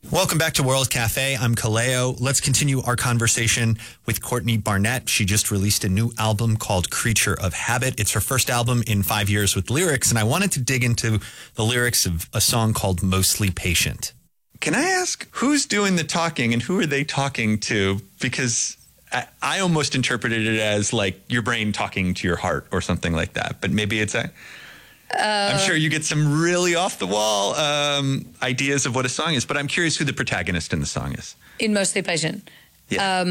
Welcome back to World Cafe. I'm Kaleo. Let's continue our conversation with Courtney Barnett. She just released a new album called Creature of Habit. It's her first album in 5 years with lyrics, and I wanted to dig into the lyrics of a song called Mostly Patient. Can I ask, who's doing the talking and who are they talking to? Because I almost interpreted it as like your brain talking to your heart or something like that, but maybe it's I'm sure you get some really off-the-wall ideas of what a song is, but I'm curious who the protagonist in the song is. In Mostly Patient. Yeah.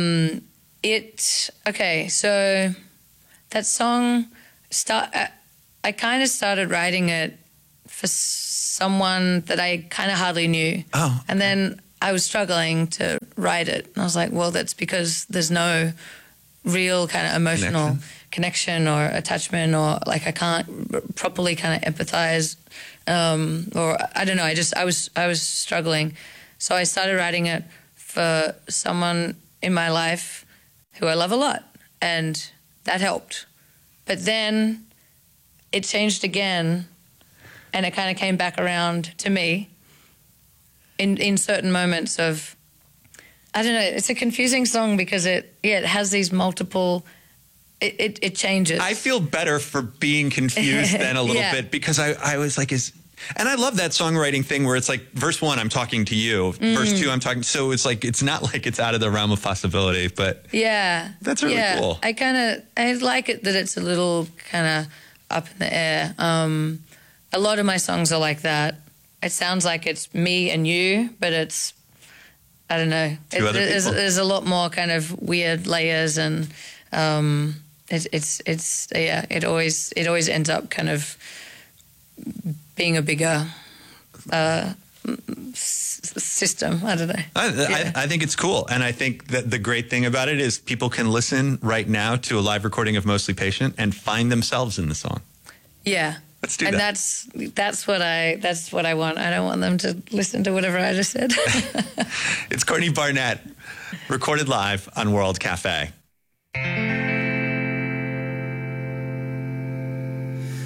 Okay, so that song, I kind of started writing it for someone that I kind of hardly knew. Oh. And then I was struggling to write it. And I was like, well, that's because there's no real kind of emotional connection or attachment, or like I can't properly kind of empathize, or I don't know. I was struggling, so I started writing it for someone in my life who I love a lot, and that helped. But then it changed again, and it kind of came back around to me in certain moments of, I don't know. It's a confusing song because it has these multiple. It changes. I feel better for being confused then a little bit, because I was like, and I love that songwriting thing where it's like, verse 1, I'm talking to you. Verse 2, I'm talking. So it's like, it's not like it's out of the realm of possibility, but yeah, that's really cool. I like it that it's a little kind of up in the air. A lot of my songs are like that. It sounds like it's me and you, but it's, I don't know. There's a lot more kind of weird layers, and it always ends up kind of being a bigger system. I don't know. I think it's cool, and I think that the great thing about it is people can listen right now to a live recording of Mostly Patient and find themselves in the song. Yeah. Let's do that. And that's what I want. I don't want them to listen to whatever I just said. It's Courtney Barnett, recorded live on World Cafe.